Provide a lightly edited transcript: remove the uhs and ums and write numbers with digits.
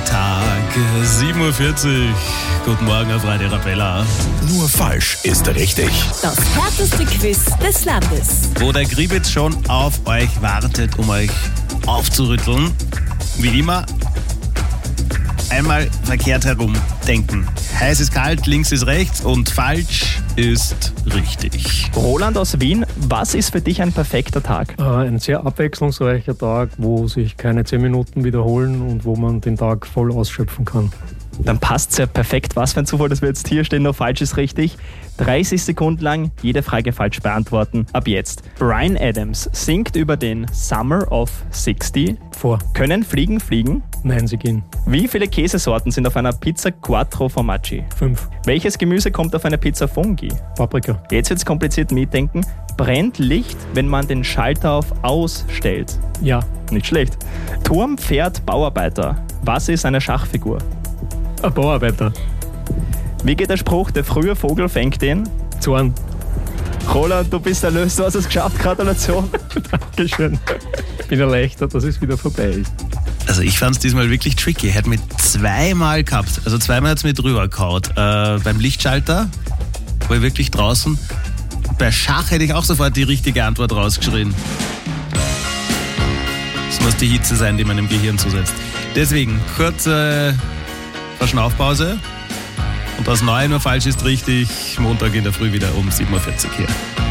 Freitag, 7.40 Uhr. Guten Morgen auf Radio Arabella. Nur falsch ist richtig. Das härteste Quiz des Landes. Wo der Gribitz schon auf euch wartet, um euch aufzurütteln. Wie immer, einmal verkehrt herum denken. Heiß ist kalt, links ist rechts und falsch ist richtig. Roland aus Wien, was ist für dich ein perfekter Tag? Ein sehr abwechslungsreicher Tag, wo sich keine 10 Minuten wiederholen und wo man den Tag voll ausschöpfen kann. Dann passt ja perfekt. Was für ein Zufall, dass wir jetzt hier stehen, nur falsch ist richtig. 30 Sekunden lang jede Frage falsch beantworten. Ab jetzt. Bryan Adams singt über den Summer of 60. Vor. Können Fliegen fliegen? Nein, sie gehen. Wie viele Käsesorten sind auf einer Pizza Quattro Formaggi? 5. Welches Gemüse kommt auf eine Pizza Fungi? Paprika. Jetzt wird's kompliziert mitdenken. Brennt Licht, wenn man den Schalter auf Aus stellt? Ja. Nicht schlecht. Turm, Pferd, Bauarbeiter. Was ist eine Schachfigur? Ein Bauarbeiter. Wie geht der Spruch, der frühe Vogel fängt den? Zorn. Roland, du bist erlöst, du hast es geschafft, Gratulation. Dankeschön. Ich bin erleichtert, dass es wieder vorbei ist. Also ich fand es diesmal wirklich tricky. Er hat mich zweimal gehabt. Also zweimal hat es mir drüber gehauen. Beim Lichtschalter war ich wirklich draußen. Bei Schach hätte ich auch sofort die richtige Antwort rausgeschrien. Das muss die Hitze sein, die man im Gehirn zusetzt. Deswegen, kurze Verschnaufpause. Und das Neue nur falsch ist richtig. Montag in der Früh wieder um 7.40 Uhr hier.